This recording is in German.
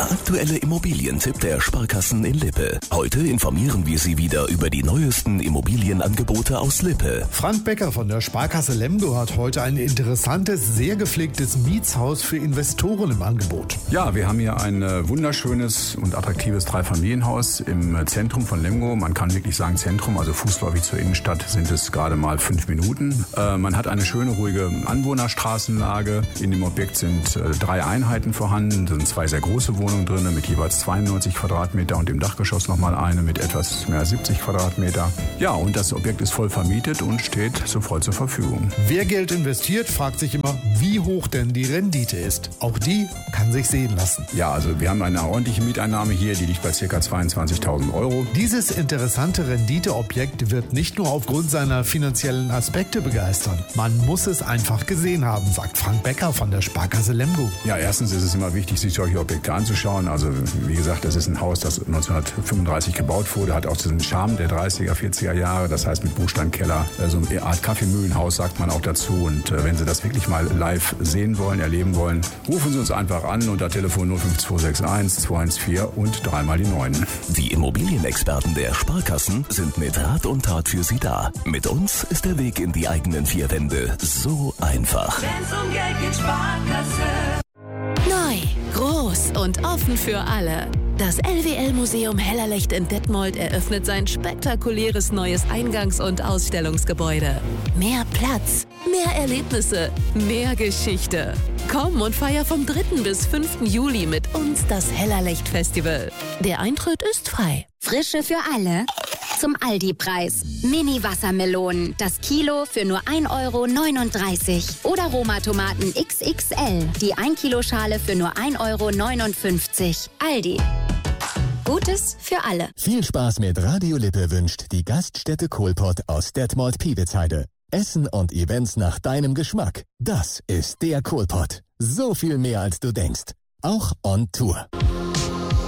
Der aktuelle Immobilientipp der Sparkassen in Lippe. Heute informieren wir Sie wieder über die neuesten Immobilienangebote aus Lippe. Frank Becker von der Sparkasse Lemgo hat heute ein interessantes, sehr gepflegtes Mietshaus für Investoren im Angebot. Ja, wir haben hier ein wunderschönes und attraktives Dreifamilienhaus im Zentrum von Lemgo. Man kann wirklich sagen Zentrum, also fußläufig zur Innenstadt sind es gerade mal 5 Minuten. Man hat eine schöne, ruhige Anwohnerstraßenlage. In dem Objekt sind 3 Einheiten vorhanden, sind 2 sehr große Wohnungen drin mit jeweils 92 Quadratmeter und im Dachgeschoss nochmal eine mit etwas mehr als 70 Quadratmeter. Ja, und das Objekt ist voll vermietet und steht sofort zur Verfügung. Wer Geld investiert, fragt sich immer, wie hoch denn die Rendite ist. Auch die kann sich sehen lassen. Ja, also wir haben eine ordentliche Mieteinnahme hier, die liegt bei ca. 22.000 Euro. Dieses interessante Renditeobjekt wird nicht nur aufgrund seiner finanziellen Aspekte begeistern. Man muss es einfach gesehen haben, sagt Frank Becker von der Sparkasse Lemgo. Ja, erstens ist es immer wichtig, sich solche Objekte anzuschauen. Also wie gesagt, das ist ein Haus, das 1935 gebaut wurde, hat auch diesen Charme der 30er, 40er Jahre. Das heißt mit Buchsteinkeller, so eine Art Kaffeemühlenhaus sagt man auch dazu. Und wenn Sie das wirklich mal live sehen wollen, erleben wollen, rufen Sie uns einfach an unter Telefon 05261 214 und 3 mal die 9. Die Immobilienexperten der Sparkassen sind mit Rat und Tat für Sie da. Mit uns ist der Weg in die eigenen 4 Wände so einfach. Wenn's um Geld geht, Sparkasse. Neu, groß und offen für alle. Das LWL-Museum Hellerlecht in Detmold eröffnet sein spektakuläres neues Eingangs- und Ausstellungsgebäude. Mehr Platz, mehr Erlebnisse, mehr Geschichte. Komm und feier vom 3. bis 5. Juli mit uns das Hellerlecht-Festival. Der Eintritt ist frei. Frische für alle zum Aldi-Preis. Mini-Wassermelonen, das Kilo für nur 1,39 € oder Roma-Tomaten XXL, die 1-Kilo-Schale für nur 1,59 €. Aldi. Gutes für alle. Viel Spaß mit Radio Lippe wünscht die Gaststätte Kohlpott aus Detmold-Piewitzheide. Essen und Events nach deinem Geschmack. Das ist der Kohlpott. So viel mehr als du denkst. Auch on Tour.